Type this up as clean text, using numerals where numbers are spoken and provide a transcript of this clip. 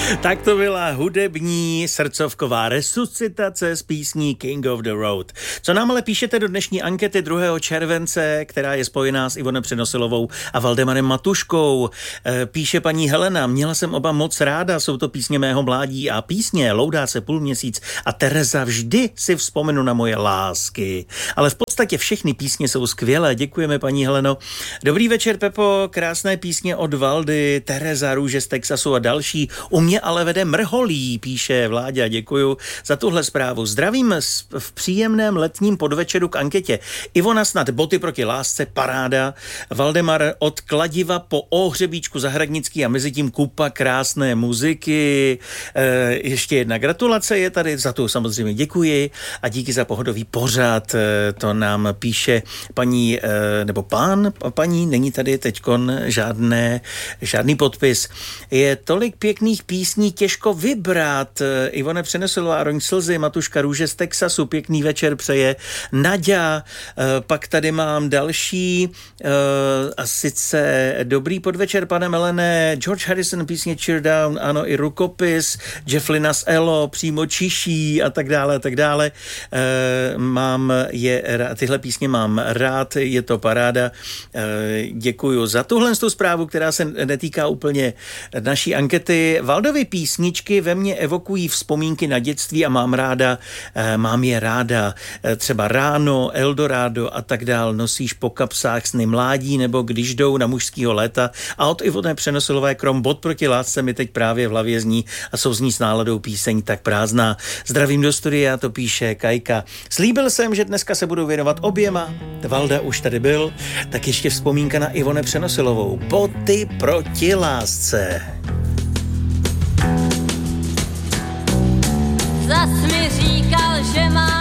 Tak to byla hudební srdcovková resuscitace z písní King of the Road. Co nám ale píšete do dnešní ankety 2. července, která je spojená s Ivonem Přenosilovou a Valdemarem Matuškou. Píše paní Helena, měla jsem oba moc ráda, jsou to písně mého mládí a písně Loudá se půlměsíc a Tereza vždy si vzpomenu na moje lásky. Ale v podstatě všechny písně jsou skvělé, děkujeme paní Heleno. Dobrý večer Pepo, krásné písně od Valdy, Tereza, Růže z Texasu a další. U mě ale vede mrholí, píše Vláďa, děkuju za tuhle zprávu. Zdravím v příjemném letním podvečeru k anketě. Ivona snad Boty proti lásce, paráda. Valdemar od kladiva po ohřebíčku zahradnický a mezi tím kupa krásné muziky. Ještě jedna gratulace je tady, za to samozřejmě děkuji a díky za pohodový pořad. To nám píše paní, nebo paní, není tady teďkon žádný podpis. Je tolik pěkných písní, těžko vybrat. Ivone Přenosilová, Roň slzy, Matuška, Růže z Texasu, pěkný večer přeje Naďa. Pak tady mám další, a sice dobrý podvečer, pane Melené, George Harrison, písně Cheer Down, ano, i Rukopis, Jeff Lynne s Elo, přímo Čiší a tak dále, a tak dále. Tyhle písně mám rád, je to paráda. Děkuju za tuhle zprávu, která se netýká úplně naší ankety. Valdovy písničky ve mně evokují vzpomínky na dětství a mám je ráda. Třeba Ráno, Eldorado a tak dál. Nosíš po kapsách sny mládí nebo Když jdou na mužskýho léta a od Ivony Přenosilové krom Bod proti lásce mi teď právě v hlavě zní a jsou z ní s náladou píseň Tak prázdná. Zdravím do studia, to píše Kajka. Slíbil jsem, že dneska se budu věnovat oběma. Valda už tady byl, tak ještě vzpomínka na Ivonu Přenosilovou. Boty proti lásce. Zas mi říkal, že má